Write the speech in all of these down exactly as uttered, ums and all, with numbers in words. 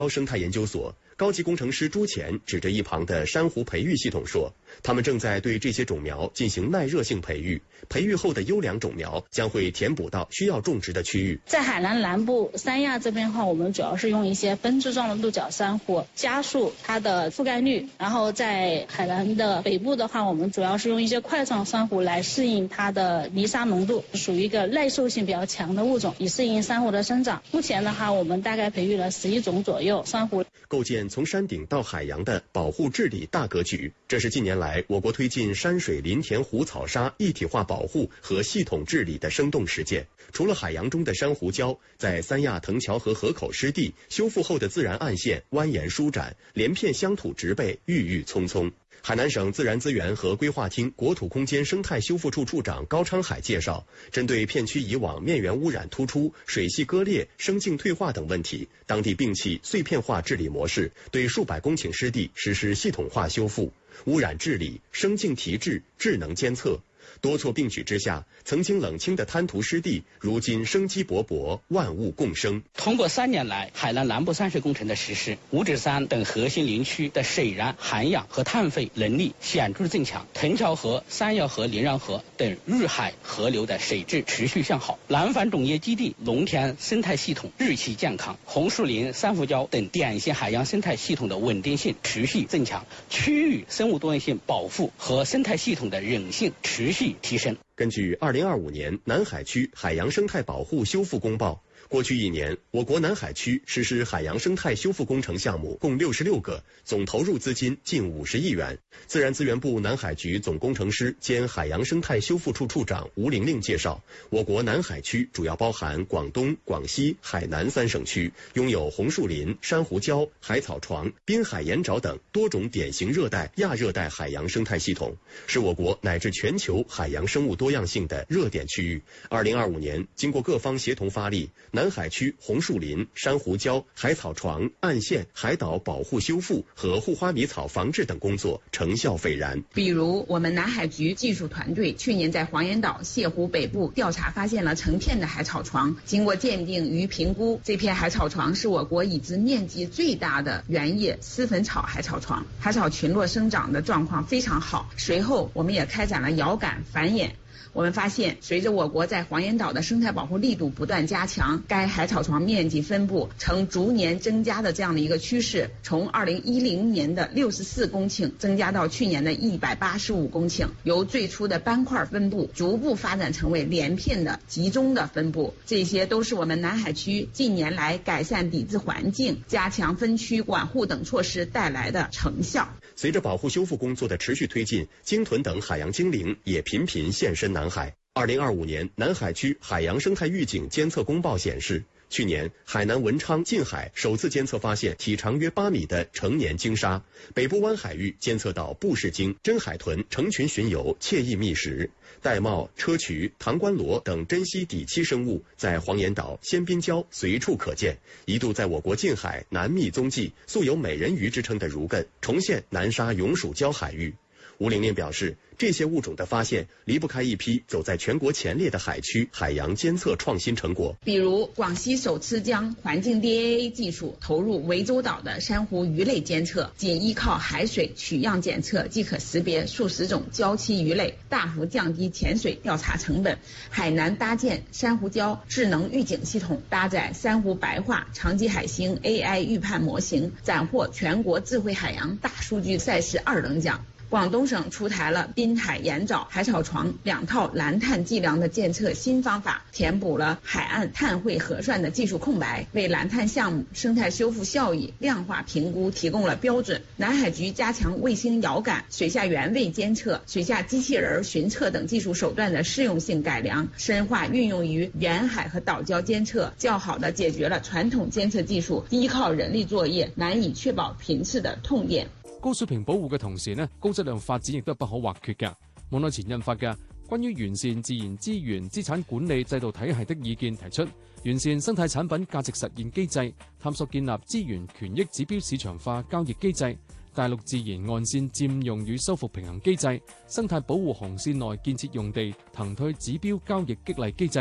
生态研究所高级工程师朱乾指着一旁的珊瑚培育系统说，他们正在对这些种苗进行耐热性培育，培育后的优良种苗将会填补到需要种植的区域。 在海南南部三亚这边的话，我们主要是用一些分支状的鹿角珊瑚加速它的覆盖率，然后在海南的北部的话，我们主要是用一些块状珊瑚来适应它的泥沙浓度，属于一个耐受性比较强的物种，以适应珊瑚的生长。目前的话，我们大概培育了十一种左右珊瑚， 构建从山顶到海洋的保护治理大格局。这是近年来我国推进山水林田湖草沙一体化保护和系统治理的生动实践。除了海洋中的珊瑚礁，在三亚藤桥河河口湿地修复后的自然岸线蜿蜒舒展，连片乡土植被郁郁葱葱。海南省自然资源和规划厅国土空间生态修复处处长高昌海介绍，针对片区以往面源污染突出、水系割裂、生境退化等问题，当地摒弃碎片化治理模式，对数百公顷湿地实施系统化修复、污染治理、生境提质、智能监测。多措并举之下，曾经冷清的滩涂湿地，如今生机勃勃，万物共生。 通过三年来海南南部山水工程的实施，五指山等核心林区的水燃、涵养和碳费能力显著增强，藤桥河、三亚河、临漾河等日海河流的水质持续向好，南繁种业基地农田生态系统日趋健康，红树林、珊瑚礁等典型海洋生态系统的稳定性持续增强，区域生物多样性保护和生态系统的韧性持续提升。 根据二零二五年南海区海洋生态保护修复公报，过去一年，我国南海区实施海洋生态修复工程项目共六十六个，总投入资金近五十亿元。自然资源部南海局总工程师兼海洋生态修复处处长吴玲玲介绍，我国南海区主要包含广东、广西、海南三省区，拥有红树林、珊瑚礁、海草床、滨海盐沼等多种典型热带、亚热带海洋生态系统，是我国乃至全球海洋生物多样性的热点区域。二零二五年，经过各方协同发力，南海区红树林、珊瑚礁、海草床、岸线、海岛保护修复和护花迷草防治等工作成效斐然。 比如，我们南海局技术团队去年在黄岩岛泻湖北部调查发现了成片的海草床，经过鉴定与评估，这片海草床是我国已知面积最大的原叶丝粉草海草床，海草群落生长的状况非常好。随后，我们也开展了遥感繁衍。我们发现，随着我国在黄岩岛的生态保护力度不断加强，该海草床面积分布呈逐年增加的这样的一个趋势，从二零一零年的六十四公顷增加到去年的一百八十五公顷，由最初的斑块分布逐步发展成为连片的集中的分布，这些都是我们南海区近年来改善抵制环境、加强分区管护等措施带来的成效。 随着保护修复工作的持续推进，鲸豚等海洋精灵也频频现身南海。二零二五年南海区海洋生态预警监测公报显示，去年海南文昌近海首次监测发现体长约八米的成年鲸鲨，北部湾海域监测到布氏鲸、真海豚成群巡游，惬意觅食。玳瑁、砗磲、唐冠螺等珍稀底栖生物在黄岩岛、仙滨礁随处可见，一度在我国近海难觅踪迹，素有美人鱼之称的儒艮重现南沙永暑礁海域。吴玲玲表示，这些物种的发现离不开一批走在全国前列的海区海洋监测创新成果。 比如，广西首次将环境 D A A 技术投入涠洲岛的珊瑚鱼类监测，仅依靠海水取样检测即可识别数十种礁栖鱼类，大幅降低潜水调查成本。海南搭建珊瑚礁智能预警系统，搭载珊瑚白化、长鳍海星 A I 预判模型，斩获全国智慧海洋大数据赛事二等奖。广东省出台了滨海盐沼、海草床两套蓝碳计量的监测新方法，填补了海岸碳汇核算的技术空白，为蓝碳项目生态修复效益量化评估提供了标准。南海局加强卫星遥感、水下原位监测、水下机器人巡测等技术手段的适用性改良，深化运用于沿海和岛礁监测，较好地解决了传统监测技術依靠人力作業難以確保頻次的痛點。 高水平保護嘅同時呢，高質量發展亦都不可或缺嘅。網內前印發嘅關於完善自然資源資產管理制度體系的意見提出，完善生態產品價值實現機制，探索建立資源權益指標市場化交易機制，大陸自然岸線佔用與修復平衡機制，生態保護紅線內建設用地騰退指標交易激勵機制，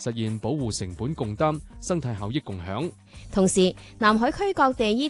實現保護成本共擔、生態效益共享。 同時，南海區各地依